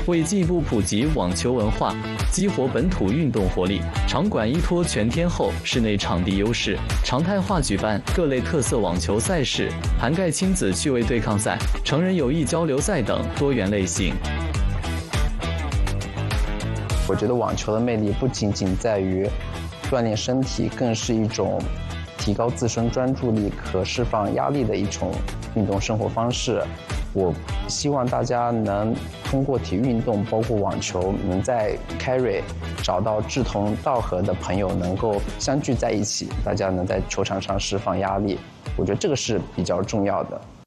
为进一步普及网球文化，激活本土运动活力，场馆依托全天候室内场地优势，常态化举办各类特色网球赛事，涵盖亲子趣味对抗赛、成人友谊交流赛等多元类型。 我觉得网球的魅力不仅仅在于锻炼身体，更是一种提高自身专注力、可释放压力的一种运动生活方式。我希望大家能通过体育运动，包括网球，能在 Cary 找到志同道合的朋友，能够相聚在一起，大家能在球场上释放压力。我觉得这个是比较重要的。